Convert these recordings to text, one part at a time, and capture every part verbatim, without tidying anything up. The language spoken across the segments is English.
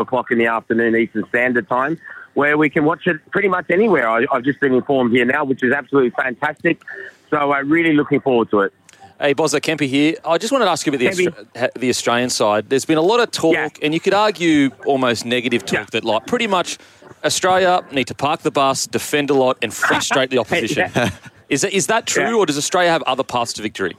o'clock in the afternoon Eastern Standard Time, where we can watch it pretty much anywhere. I, I've just been informed here now, which is absolutely fantastic. So I'm really looking forward to it. Hey, Bozza, Kemper here. I just wanted to ask you about the, Austra- the Australian side. There's been a lot of talk, yeah. and you could argue almost negative talk, yeah. that like pretty much Australia need to park the bus, defend a lot, and frustrate the opposition. yeah. Is that, is that true, yeah. or does Australia have other paths to victory?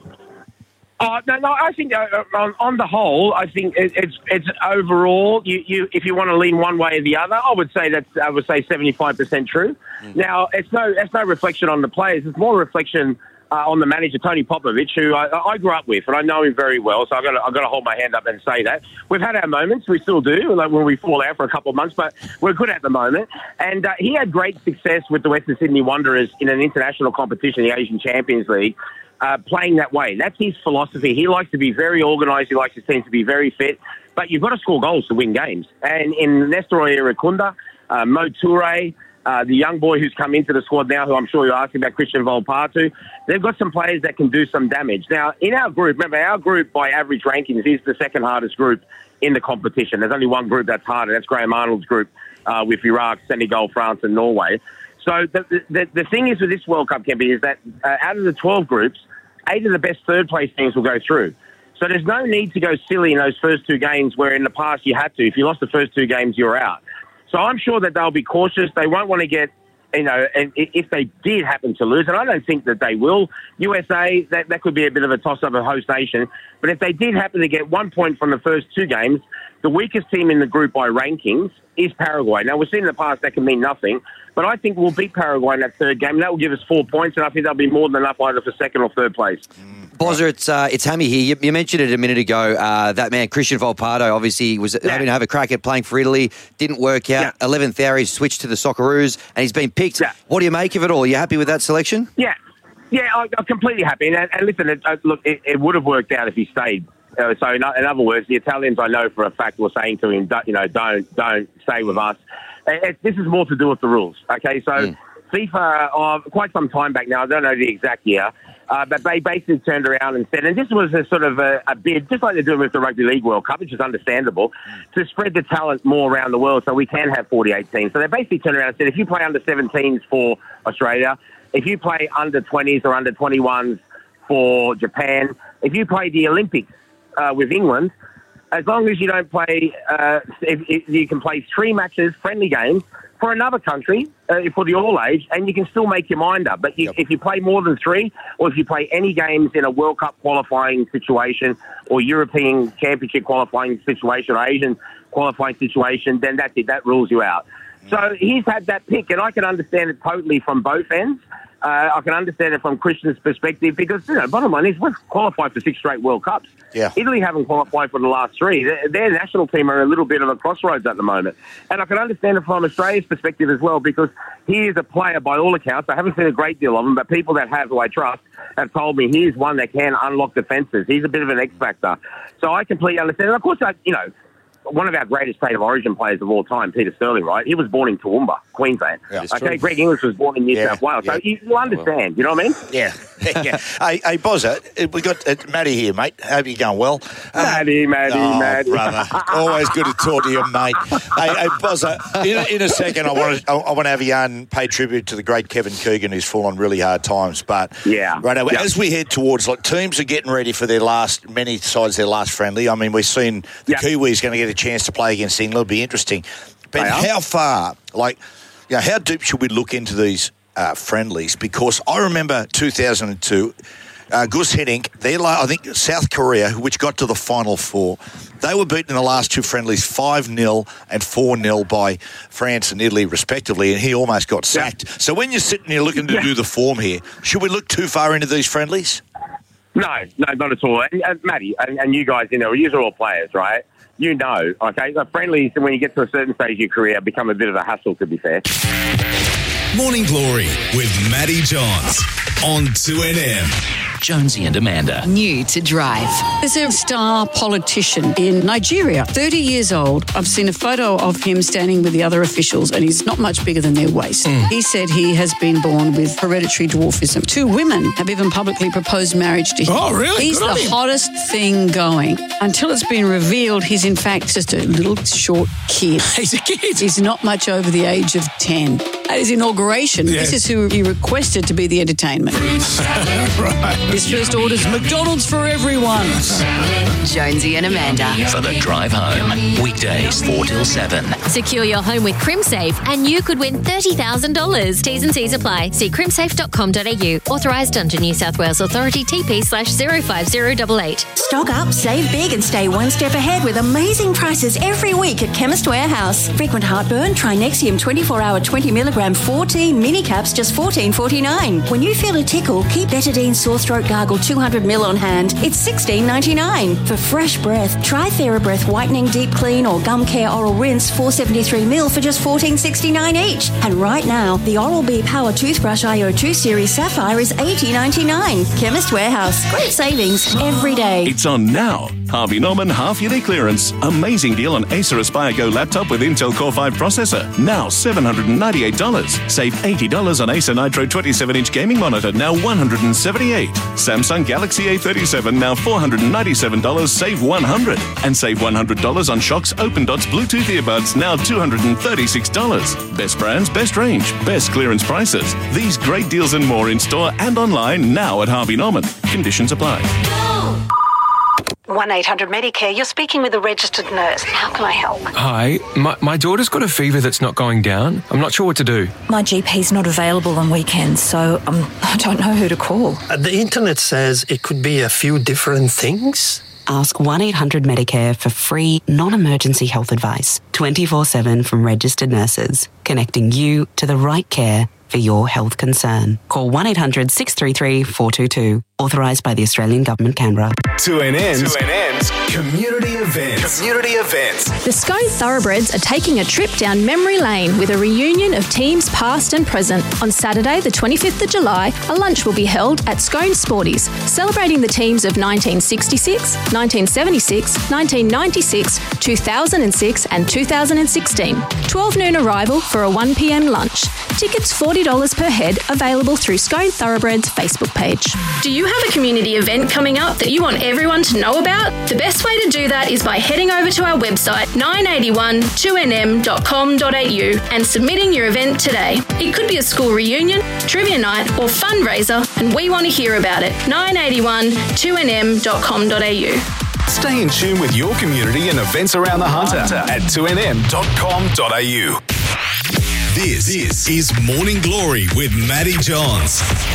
Uh, no, no. I think uh, on, on the whole, I think it, it's it's overall. You, you, if you want to lean one way or the other, I would say that's I would say seventy-five percent true. Mm. Now, it's no it's no reflection on the players. It's more reflection uh, on the manager, Tony Popovich, who I, I grew up with, and I know him very well. So I've got to, I've got to hold my hand up and say that we've had our moments. We still do, like when we fall out for a couple of months, but we're good at the moment. And uh, he had great success with the Western Sydney Wanderers in an international competition, the Asian Champions League. Uh, playing that way. That's his philosophy. He likes to be very organised. He likes his team to be very fit. But you've got to score goals to win games. And in Nestor Irakunda, uh, Mo Toure, uh, the young boy who's come into the squad now, who I'm sure you're asking about, Christian Volpatu, they've got some players that can do some damage. Now, in our group, remember, our group by average rankings is the second hardest group in the competition. There's only one group that's harder. That's Graham Arnold's group uh, with Iraq, Senegal, France, and Norway. So the, the, the thing is with this World Cup, Kempy, is that uh, out of the twelve groups, eight of the best third-place teams will go through. So there's no need to go silly in those first two games where in the past you had to. If you lost the first two games, you're out. So I'm sure that they'll be cautious. They won't want to get, you know, and if they did happen to lose, and I don't think that they will, U S A, that, that could be a bit of a toss-up of host nation. But if they did happen to get one point from the first two games, the weakest team in the group by rankings is Paraguay. Now, we've seen in the past that can mean nothing, but I think we'll beat Paraguay in that third game. That will give us four points, and I think that'll be more than enough either for second or third place. Mm. Bozza, it's, uh, it's Hammy here. You, you mentioned it a minute ago. Uh, that man, Christian Volpato, obviously was yeah. having to have a crack at playing for Italy. Didn't work out. Yeah. eleventh hour, he's switched to the Socceroos, and he's been picked. Yeah. What do you make of it all? Are you happy with that selection? Yeah. Yeah, I, I'm completely happy. And, and listen, it, uh, look, it, it would have worked out if he stayed. Uh, so, in, in other words, the Italians, I know for a fact, were saying to him, you know, don't, don't stay with us. It, it, this is more to do with the rules, okay? So, mm. FIFA, uh, quite some time back now, I don't know the exact year, uh, but they basically turned around and said, and this was a sort of a, a bid, just like they're doing with the Rugby League World Cup, which is understandable, mm. to spread the talent more around the world so we can have forty-eight teams. So they basically turned around and said, if you play under seventeens for Australia, if you play under twenties or under twenty-ones for Japan, if you play the Olympics uh, with England, as long as you don't play, uh, if, if you can play three matches, friendly games, for another country, uh, for the all-age, and you can still make your mind up. But you, yep. if you play more than three, or if you play any games in a World Cup qualifying situation, or European Championship qualifying situation, or Asian qualifying situation, then that's it. That rules you out. Mm. So he's had that pick, and I can understand it totally from both ends. Uh, I can understand it from Christian's perspective because, you know, bottom line is we've qualified for six straight World Cups. Yeah. Italy haven't qualified for the last three. Their, their national team are a little bit of a crossroads at the moment. And I can understand it from Australia's perspective as well because he is a player by all accounts. I haven't seen a great deal of him, but people that have, who I trust, have told me he is one that can unlock defences. He's a bit of an X-factor. So I completely understand. And of course, I, you know, one of our greatest state of origin players of all time, Peter Sterling, right? He was born in Toowoomba, Queensland. Yeah, okay, true. Greg English was born in New yeah, South Wales. Yeah. So you, you understand, you know what I mean? Yeah. yeah. Hey, hey, Bozza, we got uh, Matty here, mate. Hope you're going well. Um, Matty, Matty, oh, Matty. brother. Always good to talk to you, mate. hey, hey, Bozza, in a, in a second, I want to I, I want to have you on, pay tribute to the great Kevin Keegan, who's fallen really hard times. But yeah, right now, yeah. as we head towards, like, teams are getting ready for their last, many sides, their last friendly. I mean, we've seen the yeah. Kiwis going to get a chance to play against England. It'll be interesting. But how far, like, you know, how deep should we look into these uh, friendlies? Because I remember two thousand two, uh, Gus Hiddink, they're like, I think South Korea, which got to the Final Four, they were beaten in the last two friendlies five nil and four nil by France and Italy, respectively, and he almost got sacked. Yeah. So when you're sitting here looking to yeah. do the form here, should we look too far into these friendlies? No, no, not at all. And, uh, Matty, and, and you guys, you know, you are all players, right? You know, okay, the friendlies, when you get to a certain stage of your career, become a bit of a hassle, to be fair. Morning Glory with Matty Johns on two N M. Jonesy and Amanda. New to Drive. There's a star politician in Nigeria, thirty years old. I've seen a photo of him standing with the other officials, and he's not much bigger than their waist. Mm. He said he has been born with hereditary dwarfism. Two women have even publicly proposed marriage to him. Oh, really? He's Good the hottest thing going. Until it's been revealed, he's in fact just a little short kid. He's a kid. He's not much over the age of ten. At his inauguration, Yeah. this is who he requested to be the entertainment. Right. His first order's McDonald's for everyone. Jonesy and Amanda. For the drive home. Weekdays four till seven. Secure your home with CrimSafe and you could win thirty thousand dollars. T's and C's apply. See crimsafe dot com dot a u. Authorised under New South Wales Authority T P slash zero five zero eight eight. Stock up, save big and stay one step ahead with amazing prices every week at Chemist Warehouse. Frequent heartburn, Try Nexium twenty-four hour twenty milligram fourteen mini caps just fourteen forty-nine. When you feel a tickle, keep Betadine sore throat gargle two hundred mil on hand. It's sixteen ninety-nine. For fresh breath, try TheraBreath whitening deep clean or gum care oral rinse four seventy-three mil for just fourteen sixty-nine each. And right now, the Oral-B Power Toothbrush I O two Series Sapphire is eighty ninety-nine. Chemist Warehouse. Great savings every day. It's on now. Harvey Norman half-yearly clearance. Amazing deal on Acer Aspire Go laptop with Intel Core five processor. Now seven hundred ninety-eight dollars. Save eighty dollars on Acer Nitro twenty-seven inch gaming monitor, now one hundred seventy-eight dollars. Samsung Galaxy A thirty-seven, now four hundred ninety-seven dollars. Save one hundred dollars. And save one hundred dollars on Shox Open Dots Bluetooth earbuds, now two hundred thirty-six dollars. Best brands, best range, best clearance prices. These great deals and more in store and online now at Harvey Norman. Conditions apply. one eight hundred Medicare, you're speaking with a registered nurse. How can I help? Hi, my, my daughter's got a fever that's not going down. I'm not sure what to do. My G P's not available on weekends, so um, I don't know who to call. Uh, the internet says it could be a few different things. Ask one eight hundred Medicare for free, non-emergency health advice, twenty-four seven from registered nurses, connecting you to the right care for your health concern. Call one eight hundred six three three four two two. Authorised by the Australian Government, Canberra. two N N's, two N N's community events. Community events. The Scone Thoroughbreds are taking a trip down memory lane with a reunion of teams past and present. On Saturday, the twenty-fifth of July, a lunch will be held at Scone Sporties, celebrating the teams of nineteen sixty-six, nineteen seventy-six, nineteen ninety-six, two thousand six and two thousand sixteen. twelve noon arrival for a one p m lunch. Tickets forty dollars per head, available through Scone Thoroughbreds Facebook page. Do you have a community event coming up that you want everyone to know about? The best way to do that is by heading over to our website nine eighty-one two n m dot com dot a u and submitting your event today. It could be a school reunion, trivia night or fundraiser, and we want to hear about it. nine eighty-one two n m dot com dot a u. Stay in tune with your community and events around the Hunter at two n m dot com dot a u. This, this is Morning Glory with Matty Johns.